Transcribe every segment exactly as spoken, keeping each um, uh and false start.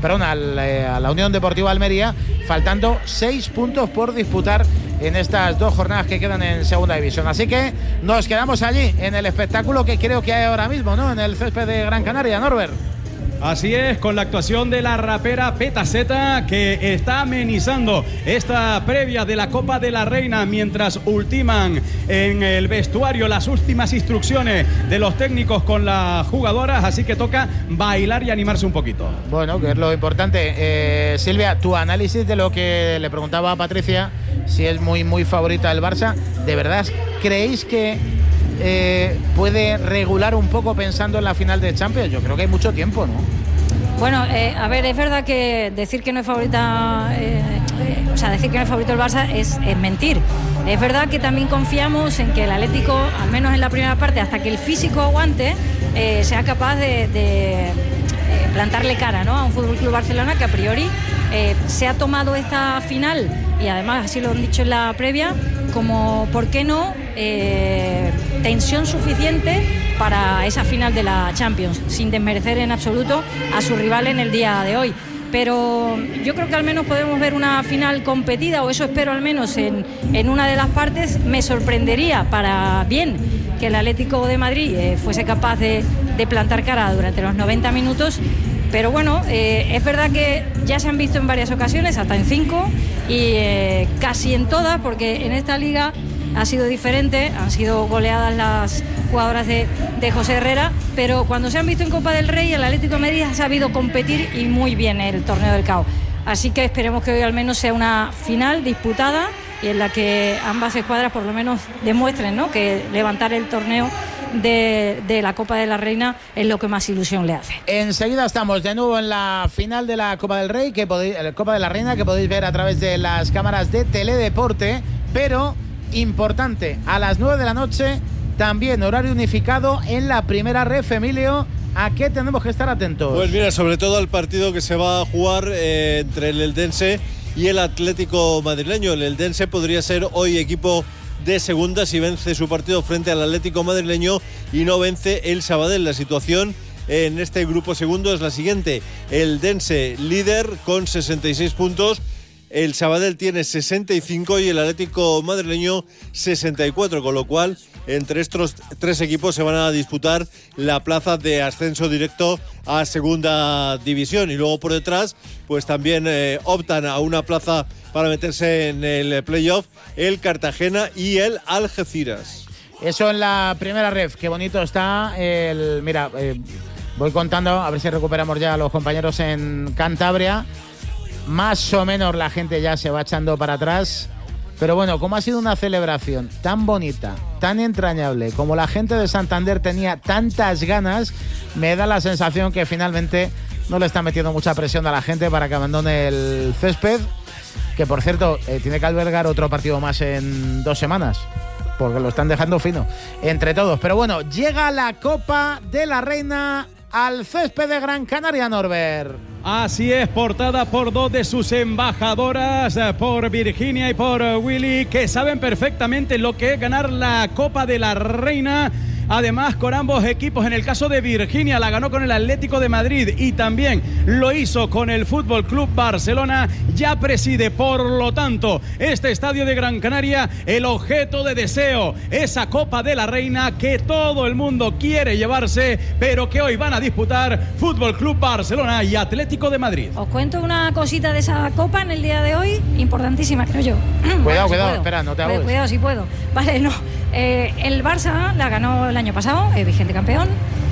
perdón, al, eh, a la Unión Deportiva Almería, faltando seis puntos por disputar en estas dos jornadas que quedan en segunda división. Así que nos quedamos allí en el espectáculo que creo que hay ahora mismo, ¿no? En el césped de Gran Canaria, Norbert. Así es, con la actuación de la rapera Petaceta, que está amenizando esta previa de la Copa de la Reina, mientras ultiman en el vestuario las últimas instrucciones de los técnicos con las jugadoras, así que toca bailar y animarse un poquito. Bueno, que es lo importante. Eh, Silvia, tu análisis de lo que le preguntaba a Patricia, si es muy, muy favorita del Barça, ¿de verdad creéis que Eh, puede regular un poco pensando en la final de Champions? Yo creo que hay mucho tiempo, ¿no? Bueno, eh, a ver, es verdad que decir que no es favorita, eh, eh, o sea, decir que no es favorito el Barça es, es mentir. Es verdad que también confiamos en que el Atlético, al menos en la primera parte, hasta que el físico aguante, eh, sea capaz de, de eh, plantarle cara, ¿no?, a un F C Barcelona que a priori eh, se ha tomado esta final, y además así lo han dicho en la previa, como, ¿por qué no?, eh, tensión suficiente para esa final de la Champions, sin desmerecer en absoluto a su rival en el día de hoy. Pero yo creo que al menos podemos ver una final competida, o eso espero al menos en, en una de las partes. Me sorprendería para bien que el Atlético de Madrid eh, fuese capaz de, de plantar cara durante los noventa minutos. Pero bueno, eh, es verdad que ya se han visto en varias ocasiones, hasta en cinco, y eh, casi en todas, porque en esta liga ha sido diferente, han sido goleadas las jugadoras de, de José Herrera, pero cuando se han visto en Copa del Rey, el Atlético de Madrid ha sabido competir y muy bien el torneo del C A O. Así que esperemos que hoy al menos sea una final disputada y en la que ambas escuadras por lo menos demuestren, ¿no?, que levantar el torneo de, de la Copa de la Reina es lo que más ilusión le hace. Enseguida estamos de nuevo en la final de la Copa del Rey, que podéis, la Copa de la Reina, que podéis ver a través de las cámaras de Teledeporte, pero importante, a las nueve de la noche, también horario unificado en la primera ref. Emilio, ¿a qué tenemos que estar atentos? Pues mira, sobre todo al partido que se va a jugar eh, entre el Eldense y el Atlético madrileño. El Eldense podría ser hoy equipo de segunda si vence su partido frente al Atlético madrileño y no vence el Sabadell. La situación en este grupo segundo es la siguiente: el Eldense líder con sesenta y seis puntos, el Sabadell tiene sesenta y cinco y el Atlético madrileño sesenta y cuatro, con lo cual entre estos tres equipos se van a disputar la plaza de ascenso directo a segunda división. Y luego por detrás pues también eh, optan a una plaza para meterse en el playoff el Cartagena y el Algeciras. Eso en la primera ref. Qué bonito está el... Mira, eh, voy contando a ver si recuperamos ya a los compañeros en Cantabria. Más o menos la gente ya se va echando para atrás. Pero bueno, como ha sido una celebración tan bonita, tan entrañable, como la gente de Santander tenía tantas ganas, me da la sensación que finalmente no le está metiendo mucha presión a la gente para que abandone el césped, que por cierto eh, tiene que albergar otro partido más en dos semanas, porque lo están dejando fino entre todos. Pero bueno, llega la Copa de la Reina al césped de Gran Canaria, Norbert. Así es, portada por dos de sus embajadoras, por Virginia y por Willy, que saben perfectamente lo que es ganar la Copa de la Reina. Además, con ambos equipos, en el caso de Virginia, la ganó con el Atlético de Madrid y también lo hizo con el F C Barcelona. Ya preside, por lo tanto, este estadio de Gran Canaria, el objeto de deseo, esa Copa de la Reina que todo el mundo quiere llevarse, pero que hoy van a disputar F C Barcelona y Atlético de Madrid. Os cuento una cosita de esa Copa en el día de hoy, importantísima, creo yo. Cuidado, bueno, cuidado, si espera, no te ahogues. Cuidado, si puedo. Vale, no. Eh, el Barça la ganó el año pasado, eh, vigente campeón,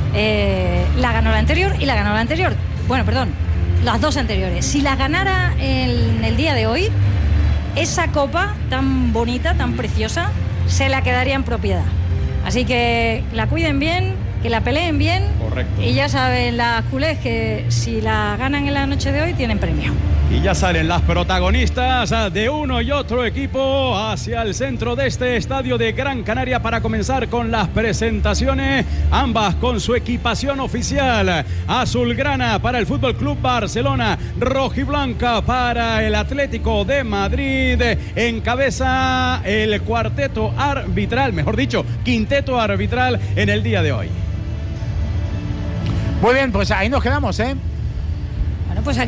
eh, la ganó la anterior y la ganó la anterior. Bueno, perdón, las dos anteriores. Si la ganara en el día de hoy, esa copa tan bonita, tan preciosa, se la quedaría en propiedad. Así que la cuiden bien, que la peleen bien. Correcto. Y ya saben las culés que si la ganan en la noche de hoy tienen premio. Y ya salen las protagonistas de uno y otro equipo hacia el centro de este estadio de Gran Canaria para comenzar con las presentaciones, ambas con su equipación oficial: azulgrana para el F C Barcelona, rojiblanca para el Atlético de Madrid. Encabeza el cuarteto arbitral, mejor dicho, quinteto arbitral en el día de hoy. Muy bien, pues ahí nos quedamos, ¿eh?